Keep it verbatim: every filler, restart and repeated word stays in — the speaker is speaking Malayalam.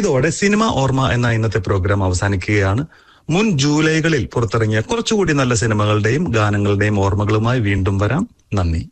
ഇതോടെ സിനിമ ഓർമ്മ എന്ന ഇന്നത്തെ പ്രോഗ്രാം അവസാനിക്കുകയാണ്. മുൻ ജൂലൈകളിൽ പുറത്തിറങ്ങിയ കുറച്ചുകൂടി നല്ല സിനിമകളുടെയും ഗാനങ്ങളുടെയും ഓർമ്മകളുമായി വീണ്ടും വരാം. നന്ദി.